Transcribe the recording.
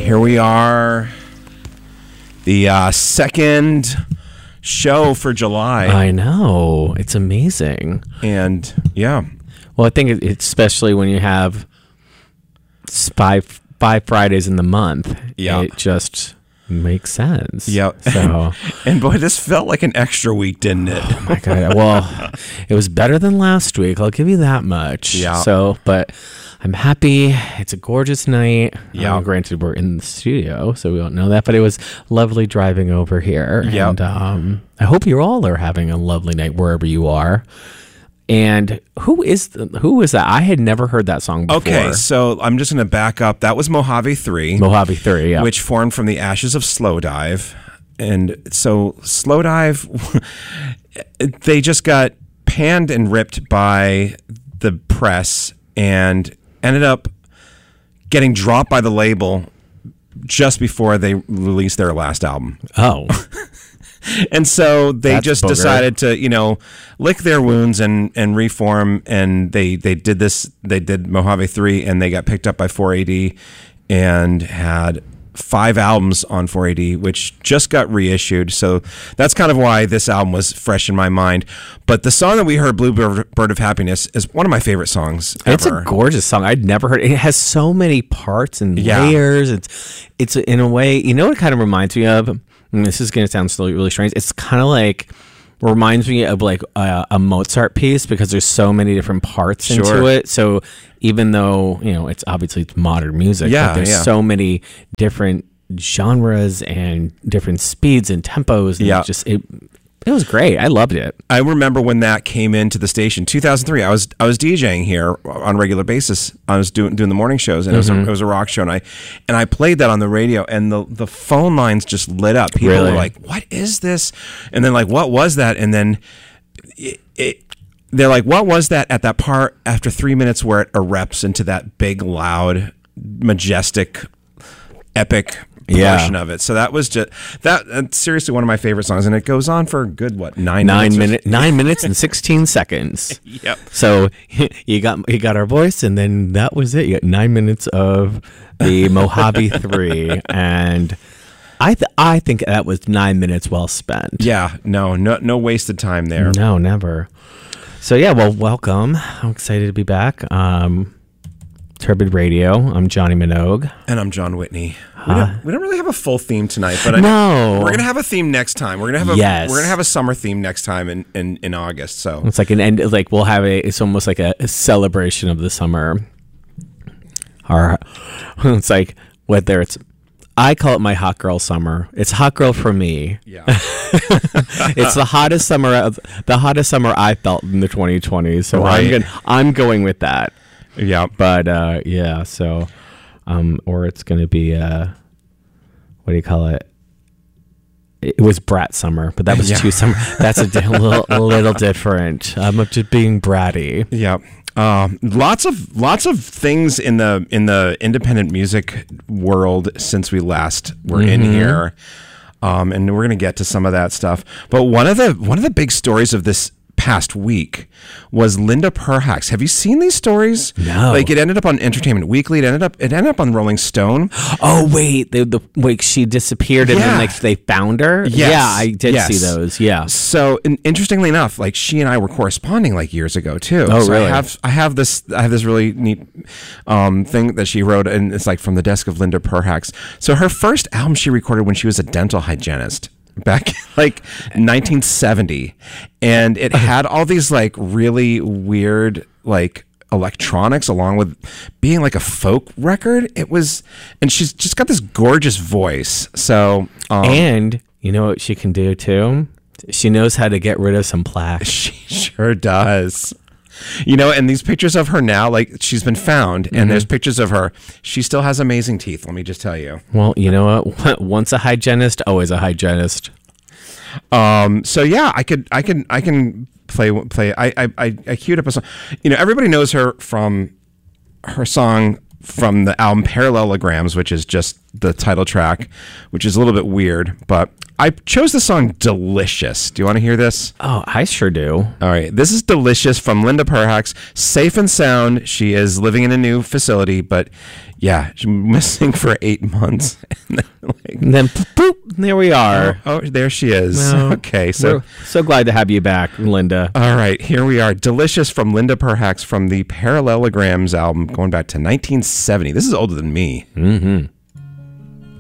Here we are, the second show for July. I know. It's amazing. And yeah. Well, I think it's especially when you have five Fridays in the month. Yeah. It just makes sense. Yeah. So, and boy, this felt like an extra week, didn't it? oh my God. Well, it was better than last week. I'll give you that much. Yeah. So, but I'm happy. It's a gorgeous night. Yeah. Granted, we're in the studio, so we don't know that, but it was lovely driving over here. Yeah. And I hope you all are having a lovely night wherever you are. And who is that? I had never heard that song before. Okay, so I'm just going to back up. That was Mojave 3. Mojave 3, yeah. Which formed from the ashes of Slowdive. And so Slowdive, they just got panned and ripped by the press and ended up getting dropped by the label just before they released their last album. Oh. And so they That's just booger. decided to, lick their wounds and reform. And they did this. They did Mojave 3, and they got picked up by 4AD and had 5 albums on 4AD, which just got reissued. So that's kind of why this album was fresh in my mind. But the song that we heard, Bluebird of Happiness, is one of my favorite songs ever. It's a gorgeous song. I'd never heard it. It has so many parts and Yeah. layers. It's in a way, what it kind of reminds me of? And this is going to sound really strange. It's kind of like, reminds me of like a Mozart piece because there's so many different parts into it. So even though, it's obviously modern music, but there's so many different genres and different speeds and tempos. And it was great. I loved it. I remember when that came into the station, 2003. I was DJing here on a regular basis. I was doing the morning shows, and it was a rock show, and I played that on the radio, and the phone lines just lit up. People were like, "What is this?" And then like, "What was that?" And then they're like, "What was that?" At that part after 3 minutes where it erupts into that big, loud, majestic, epic portion of it. So that was just that's seriously one of my favorite songs, and it goes on for a good 9 minutes. 9 minutes and 16 seconds. Yep. So you got our voice, and then that was it. You got 9 minutes of the Mojave 3, and I think that was 9 minutes well spent. Yeah, no wasted time there. No, never. So yeah, well, welcome. I'm excited to be back. Turbid Radio. I'm Johnny Minogue. And I'm John Whitney. We don't really have a full theme tonight, but no, we're gonna have a theme next time. We're gonna have a summer theme next time in August. So it's like an end. Like we'll have it's almost like a celebration of the summer. Or it's like whether it's. I call it my hot girl summer. It's hot girl for me. Yeah, it's the hottest summer I felt in the 2020s. So right. I'm going with that. Yeah, but so or it's going to be what do you call it? It was brat summer, but that was too summer. That's a little different. I'm just being bratty. Yeah. Lots of things in the independent music world since we last were in here, and we're gonna get to some of that stuff. But one of the big stories of this past week was Linda Perhacs. Have you seen these stories? No. Like it ended up on Entertainment Weekly. It ended up on Rolling Stone. Oh wait, she disappeared and then like they found her. Yes. Yeah, I did see those. Yeah. So interestingly enough, like she and I were corresponding like years ago too. Oh so really? I have this really neat thing that she wrote, and it's like from the desk of Linda Perhacs. So her first album she recorded when she was a dental hygienist. Back in like 1970, and it had all these like really weird like electronics along with being like a folk record. It was, and she's just got this gorgeous voice. So and you know what she can do too? She knows how to get rid of some plaque. She sure does. And these pictures of her now, like she's been found, and there's pictures of her. She still has amazing teeth. Let me just tell you. Well, you know what? Once a hygienist, always a hygienist. So yeah, I can play. I queued up a song. Everybody knows her from her song from the album Parallelograms, which is just the title track, which is a little bit weird, but I chose the song Delicious. Do you want to hear this? Oh, I sure do. All right. This is Delicious from Linda Perhacs. Safe and sound. She is living in a new facility, but yeah, she's missing for 8 months. And then boop, there we are. Oh, there she is. Well, okay. So we're so glad to have you back, Linda. all right, here we are. Delicious from Linda Perhacs from the Parallelograms album going back to 1970. This is older than me. Mm-hmm.